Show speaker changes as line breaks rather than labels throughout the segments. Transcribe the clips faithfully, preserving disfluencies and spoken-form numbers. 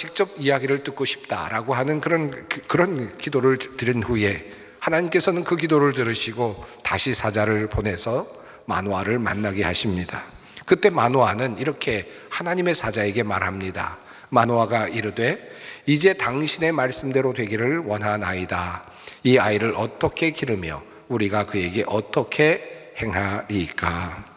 직접 이야기를 듣고 싶다라고 하는 그런 그런 기도를 드린 후에 하나님께서는 그 기도를 들으시고 다시 사자를 보내서 마노아를 만나게 하십니다. 그때 마노아는 이렇게 하나님의 사자에게 말합니다. 마노아가 이르되 이제 당신의 말씀대로 되기를 원하나이다. 이 아이를 어떻게 기르며 우리가 그에게 어떻게 행하리까?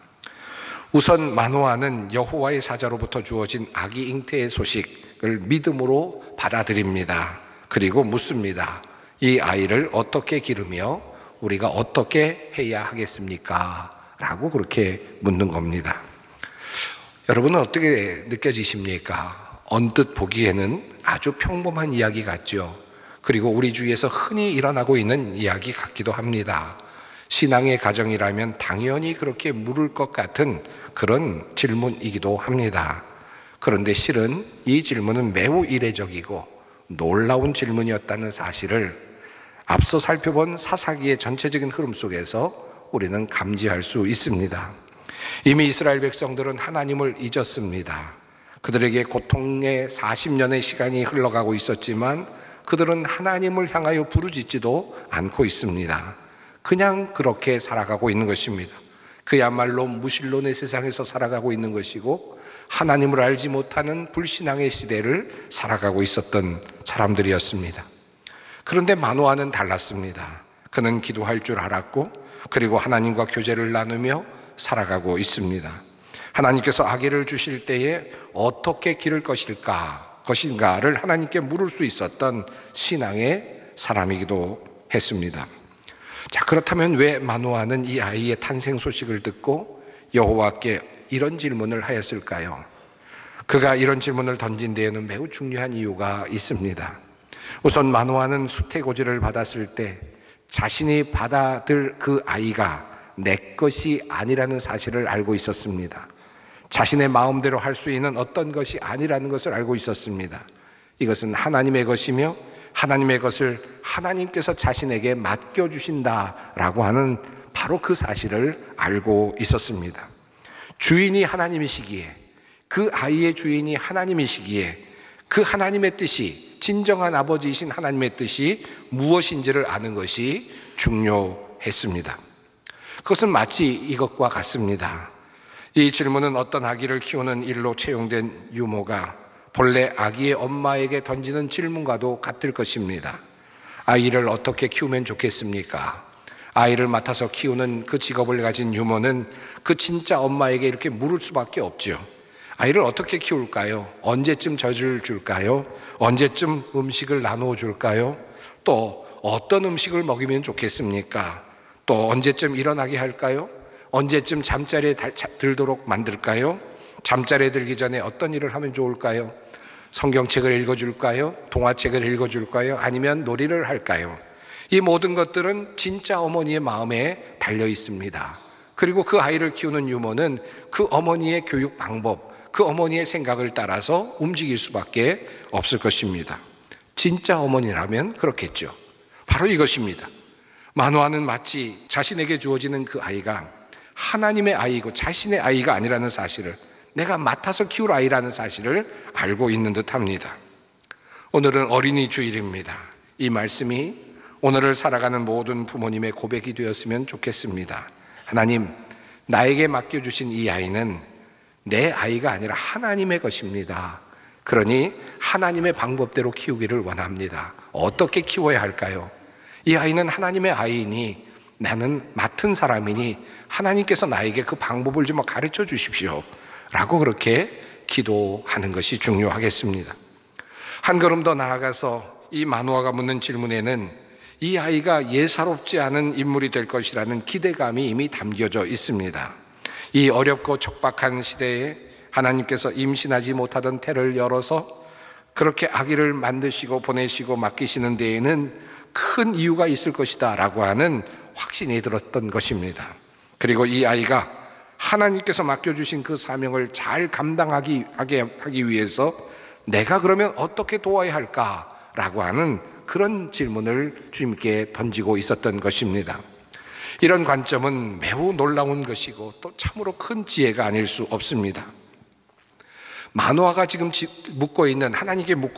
우선 마노아는 여호와의 사자로부터 주어진 아기 잉태의 소식을 믿음으로 받아들입니다. 그리고 묻습니다. 이 아이를 어떻게 기르며 우리가 어떻게 해야 하겠습니까? 라고 그렇게 묻는 겁니다. 여러분은 어떻게 느껴지십니까? 언뜻 보기에는 아주 평범한 이야기 같죠. 그리고 우리 주위에서 흔히 일어나고 있는 이야기 같기도 합니다. 신앙의 가정이라면 당연히 그렇게 물을 것 같은 그런 질문이기도 합니다. 그런데 실은 이 질문은 매우 이례적이고 놀라운 질문이었다는 사실을 앞서 살펴본 사사기의 전체적인 흐름 속에서 우리는 감지할 수 있습니다. 이미 이스라엘 백성들은 하나님을 잊었습니다. 그들에게 고통의 사십 년의 시간이 흘러가고 있었지만 그들은 하나님을 향하여 부르짖지도 않고 있습니다. 그냥 그렇게 살아가고 있는 것입니다. 그야말로 무신론의 세상에서 살아가고 있는 것이고 하나님을 알지 못하는 불신앙의 시대를 살아가고 있었던 사람들이었습니다. 그런데 마노아는 달랐습니다. 그는 기도할 줄 알았고 그리고 하나님과 교제를 나누며 살아가고 있습니다. 하나님께서 아기를 주실 때에 어떻게 기를 것일까, 것인가를 하나님께 물을 수 있었던 신앙의 사람이기도 했습니다. 자, 그렇다면 왜 마노아는 이 아이의 탄생 소식을 듣고 여호와께 이런 질문을 하였을까요? 그가 이런 질문을 던진 데에는 매우 중요한 이유가 있습니다. 우선 마노아는 수태고지를 받았을 때 자신이 받아들 그 아이가 내 것이 아니라는 사실을 알고 있었습니다. 자신의 마음대로 할 수 있는 어떤 것이 아니라는 것을 알고 있었습니다. 이것은 하나님의 것이며 하나님의 것을 하나님께서 자신에게 맡겨주신다라고 하는 바로 그 사실을 알고 있었습니다. 주인이 하나님이시기에, 그 아이의 주인이 하나님이시기에 그 하나님의 뜻이, 진정한 아버지이신 하나님의 뜻이 무엇인지를 아는 것이 중요했습니다. 그것은 마치 이것과 같습니다. 이 질문은 어떤 아기를 키우는 일로 채용된 유모가 본래 아기의 엄마에게 던지는 질문과도 같을 것입니다. 아이를 어떻게 키우면 좋겠습니까? 아이를 맡아서 키우는 그 직업을 가진 유모는 그 진짜 엄마에게 이렇게 물을 수밖에 없죠. 아이를 어떻게 키울까요? 언제쯤 젖을 줄까요? 언제쯤 음식을 나누어 줄까요? 또 어떤 음식을 먹이면 좋겠습니까? 또 언제쯤 일어나게 할까요? 언제쯤 잠자리에 들도록 만들까요? 잠자리에 들기 전에 어떤 일을 하면 좋을까요? 성경책을 읽어줄까요? 동화책을 읽어줄까요? 아니면 놀이를 할까요? 이 모든 것들은 진짜 어머니의 마음에 달려 있습니다. 그리고 그 아이를 키우는 유모는 그 어머니의 교육 방법, 그 어머니의 생각을 따라서 움직일 수밖에 없을 것입니다. 진짜 어머니라면 그렇겠죠. 바로 이것입니다. 마노아는 마치 자신에게 주어지는 그 아이가 하나님의 아이고 자신의 아이가 아니라는 사실을, 내가 맡아서 키울 아이라는 사실을 알고 있는 듯합니다. 오늘은 어린이 주일입니다. 이 말씀이 오늘을 살아가는 모든 부모님의 고백이 되었으면 좋겠습니다. 하나님, 나에게 맡겨주신 이 아이는 내 아이가 아니라 하나님의 것입니다. 그러니 하나님의 방법대로 키우기를 원합니다. 어떻게 키워야 할까요? 이 아이는 하나님의 아이이니 나는 맡은 사람이니 하나님께서 나에게 그 방법을 좀 가르쳐 주십시오 라고 그렇게 기도하는 것이 중요하겠습니다. 한 걸음 더 나아가서 이 마노아가 묻는 질문에는 이 아이가 예사롭지 않은 인물이 될 것이라는 기대감이 이미 담겨져 있습니다. 이 어렵고 척박한 시대에 하나님께서 임신하지 못하던 태를 열어서 그렇게 아기를 만드시고 보내시고 맡기시는 데에는 큰 이유가 있을 것이다 라고 하는 확신이 들었던 것입니다. 그리고 이 아이가 하나님께서 맡겨주신 그 사명을 잘 감당하기 하기 위해서 내가 그러면 어떻게 도와야 할까라고 하는 그런 질문을 주님께 던지고 있었던 것입니다. 이런 관점은 매우 놀라운 것이고 또 참으로 큰 지혜가 아닐 수 없습니다. 마노아가 지금 묻고 있는, 하나님께 묻고